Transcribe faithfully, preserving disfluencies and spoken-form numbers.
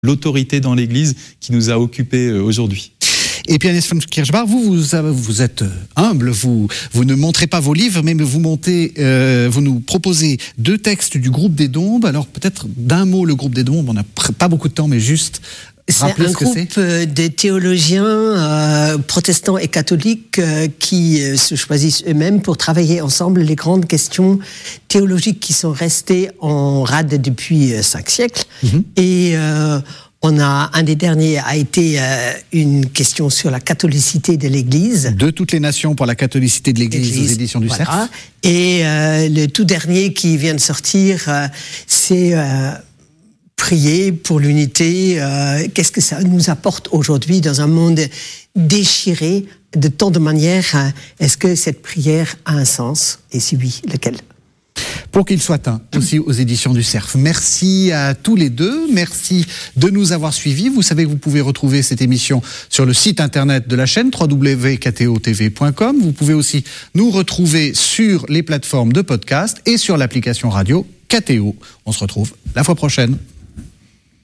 l'autorité dans l'Église qui nous a occupés aujourd'hui. Et puis Agnès von Kirchbach, vous, vous, vous êtes humble, vous, vous ne montrez pas vos livres, mais vous, montez, euh, vous nous proposez deux textes du groupe des Dombes. Alors peut-être d'un mot le groupe des Dombes, on n'a pas beaucoup de temps, mais juste... C'est un ce groupe c'est. de théologiens euh, protestants et catholiques euh, qui euh, se choisissent eux-mêmes pour travailler ensemble les grandes questions théologiques qui sont restées en rade depuis euh, cinq siècles. Mm-hmm. Et euh, on a un des derniers a été euh, une question sur la catholicité de l'Église. De toutes les nations pour la catholicité de l'Église, Église, aux éditions du voilà. Cerf. Et euh, le tout dernier qui vient de sortir, euh, c'est euh, prier pour l'unité. Euh, qu'est-ce que ça nous apporte aujourd'hui dans un monde déchiré de tant de manières? euh, Est-ce que cette prière a un sens? Et si oui, lequel? Pour qu'il soit un, aussi aux éditions du Cerf. Merci à tous les deux, merci de nous avoir suivis. Vous savez que vous pouvez retrouver cette émission sur le site internet de la chaîne w w w point k t o t v point com. Vous pouvez aussi nous retrouver sur les plateformes de podcast et sur l'application radio K T O. On se retrouve la fois prochaine.